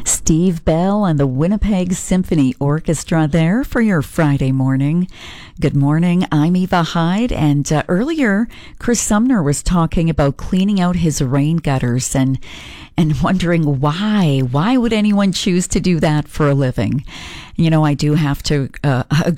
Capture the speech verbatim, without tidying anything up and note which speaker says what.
Speaker 1: Steve Bell and the Winnipeg Symphony Orchestra there for your Friday morning. Good morning, I'm Eva Hyde, and uh, earlier Chris Sumner was talking about cleaning out his rain gutters and and wondering why. Why would anyone choose to do that for a living? You know, I do have to uh,